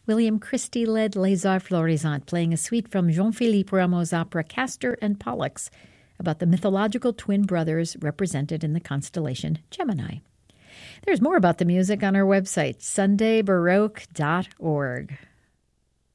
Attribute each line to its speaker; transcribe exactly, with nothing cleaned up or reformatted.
Speaker 1: William Christie led Les Arts Florissants, playing a suite from Jean-Philippe Rameau's opera Castor and Pollux about the mythological twin brothers represented in the constellation Gemini. There's more about the music on our website, sunday baroque dot org.